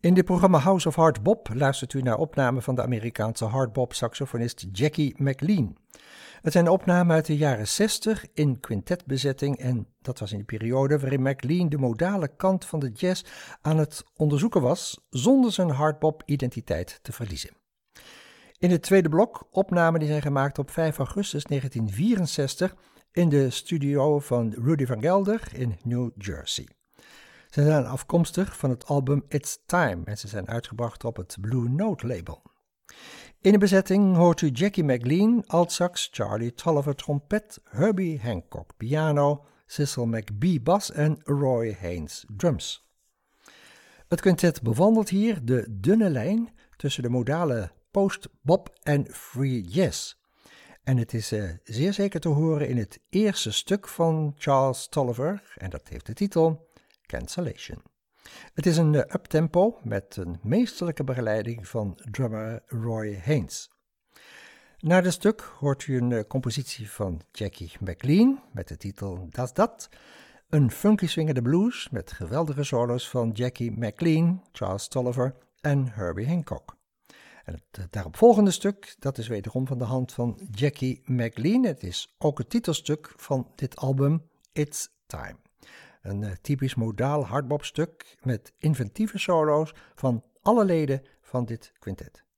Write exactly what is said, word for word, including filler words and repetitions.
In dit programma House of Hard Bop luistert u naar opnamen van de Amerikaanse hardbop-saxofonist Jackie McLean. Het zijn opnamen uit de jaren zestig in quintetbezetting en dat was in de periode waarin McLean de modale kant van de jazz aan het onderzoeken was zonder zijn hardbop-identiteit te verliezen. In het tweede blok opnamen die zijn gemaakt op vijf augustus negentien vierenzestig in de studio van Rudy Van Gelder in New Jersey. Ze zijn afkomstig van het album It's Time en ze zijn uitgebracht op het Blue Note label. In de bezetting hoort u Jackie McLean, altsax, Charlie Tolliver trompet, Herbie Hancock piano, Cecil McBee bas en Roy Haynes drums. Het quintet bewandelt hier de dunne lijn tussen de modale post-bop en free jazz. En het is uh, zeer zeker te horen in het eerste stuk van Charles Tolliver en dat heeft de titel Cancellation. Het is een uh, uptempo met een meesterlijke begeleiding van drummer Roy Haynes. Na dit stuk hoort u een uh, compositie van Jackie McLean met de titel Das Dat, een funky swingende blues met geweldige solos van Jackie McLean, Charles Tolliver en Herbie Hancock. En het uh, daaropvolgende stuk, dat is wederom van de hand van Jackie McLean. Het is ook het titelstuk van dit album It's Time. Een uh, typisch modaal hardbopstuk met inventieve solo's van alle leden van dit quintet.